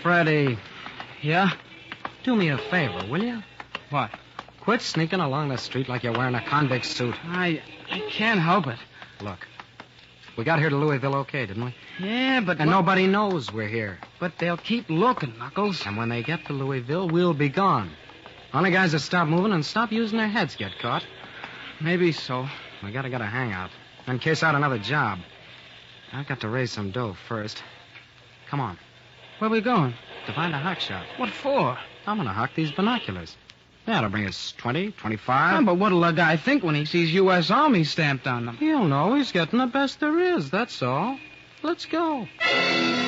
Freddie, Yeah? do me a favor, will you? What? Quit sneaking along the street like you're wearing a convict suit. I can't help it. Look, we got here to Louisville okay, didn't we? Yeah, but... And nobody knows we're here. But they'll keep looking, Knuckles. And when they get to Louisville, we'll be gone. Only guys that stop moving and stop using their heads get caught. Maybe so. We gotta get a hangout. Then case out another job. I've got to raise some dough first. Come on. Where we going? To find a hock shop. What for? I'm gonna hock these binoculars. That'll bring us 20, 25. Yeah, but what'll a guy think when he sees U.S. Army stamped on them? He'll know he's getting the best there is, that's all. Let's go.